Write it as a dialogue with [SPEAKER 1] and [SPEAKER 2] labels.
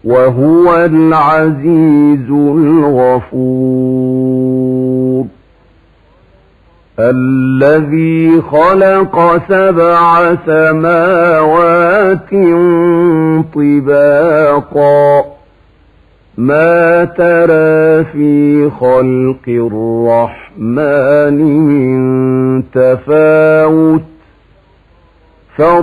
[SPEAKER 1] وهو العزيز الغفور. الذي خلق 7 سماوات طباقا ما ترى في خلق الرحمن من تفاوت